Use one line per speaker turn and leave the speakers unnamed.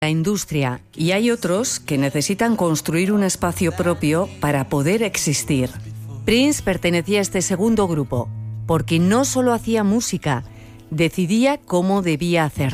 la industria y hay otros que necesitan construir un espacio propio para poder existir. Prince pertenecía a este segundo grupo, porque no solo hacía música, decidía cómo debía hacerla.